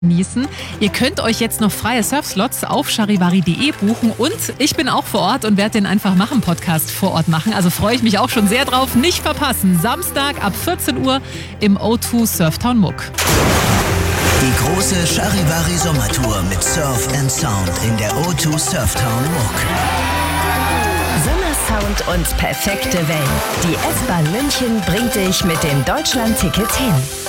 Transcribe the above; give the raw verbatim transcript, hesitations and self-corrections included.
genießen. Ihr könnt euch jetzt noch freie Surfslots auf charivari punkt de buchen und ich bin auch vor Ort und werde den Einfach machen Podcast vor Ort machen. Also freue ich mich auch schon sehr drauf. Nicht verpassen. Samstag ab vierzehn Uhr im O zwei Surftown Muck. Die große Charivari Sommertour mit Surf and Sound in der O zwei Surftown Muck. Sommersound und perfekte Wellen. Die S-Bahn München bringt dich mit dem Deutschland-Ticket hin.